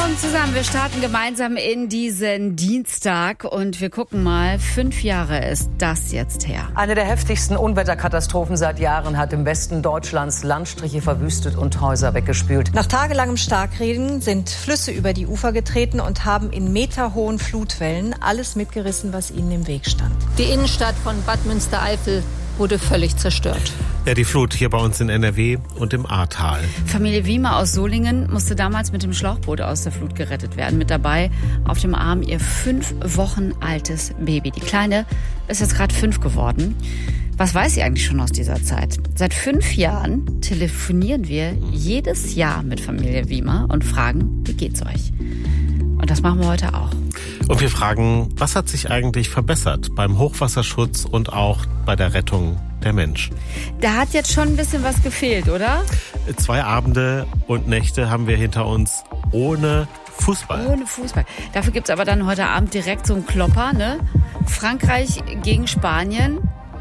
Morgen zusammen. Wir starten gemeinsam in diesen Dienstag und wir gucken mal, 5 Jahre ist das jetzt her. Eine der heftigsten Unwetterkatastrophen seit Jahren hat im Westen Deutschlands Landstriche verwüstet und Häuser weggespült. Nach tagelangem Starkregen sind Flüsse über die Ufer getreten und haben in meterhohen Flutwellen alles mitgerissen, was ihnen im Weg stand. Die Innenstadt von Bad Münstereifel wurde völlig zerstört. Ja, die Flut hier bei uns in NRW und im Ahrtal. Familie Wiemer aus Solingen musste damals mit dem Schlauchboot aus der Flut gerettet werden. Mit dabei auf dem Arm ihr 5 Wochen altes Baby. Die Kleine ist jetzt gerade 5 geworden. Was weiß sie eigentlich schon aus dieser Zeit? Seit 5 Jahren telefonieren wir jedes Jahr mit Familie Wiemer und fragen, wie geht's euch? Und das machen wir heute auch. Und wir fragen, was hat sich eigentlich verbessert beim Hochwasserschutz und auch bei der Rettung der Menschen? Da hat jetzt schon ein bisschen was gefehlt, oder? 2 Abende und Nächte haben wir hinter uns ohne Fußball. Ohne Fußball. Dafür gibt's aber dann heute Abend direkt so einen Klopper, ne? Frankreich gegen Spanien.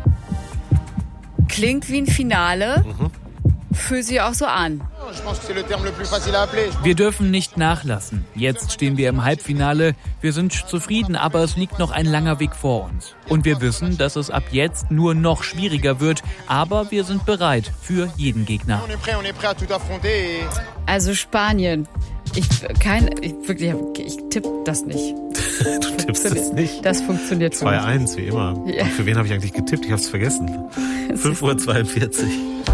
Klingt wie ein Finale. Fühlt sich auch so an. Wir dürfen nicht nachlassen. Jetzt stehen wir im Halbfinale. Wir sind zufrieden, aber es liegt noch ein langer Weg vor uns. Und wir wissen, dass es ab jetzt nur noch schwieriger wird. Aber wir sind bereit für jeden Gegner. Also Spanien. Ich tippe das nicht. Du tippst das nicht? Das funktioniert für mich. 2-1, wie immer. Ja. Und für wen habe ich eigentlich getippt? Ich habe es vergessen. 5:42 Uhr.